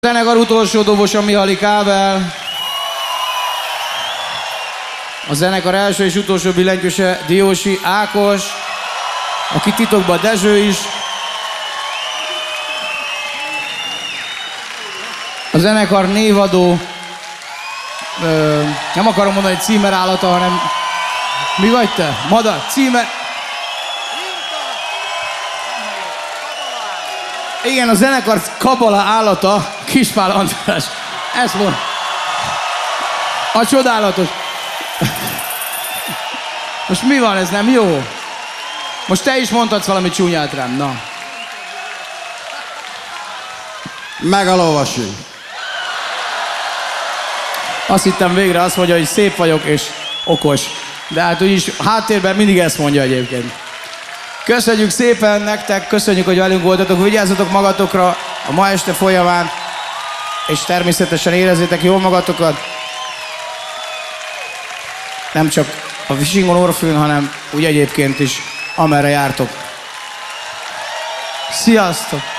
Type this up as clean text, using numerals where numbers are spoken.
A zenekar utolsó dobosa Mihály Kábel. A zenekar első és utolsó billentyűse Diósi Ákos, aki titokban Dezső is. A zenekar névadó, nem akarom mondani, hogy címerállata, hanem... Mi vagy te? Madar? Címer... Igen, a zenekar kabala állata Kispál András. Ezt mond. A csodálatos. Most mi van, ez nem jó? Most te is mondhatsz valami csúnyát rám, na. Megalolvasunk. Azt hittem végre azt mondja, hogy szép vagyok és okos. De hát úgyis háttérben mindig ezt mondja egyébként. Köszönjük szépen nektek, köszönjük, hogy velünk voltatok, vigyázzatok magatokra a ma este folyamán, és természetesen érezzétek jól magatokat. Nem csak a Visingon Orfűn, hanem úgy egyébként is, amerre jártok. Sziasztok!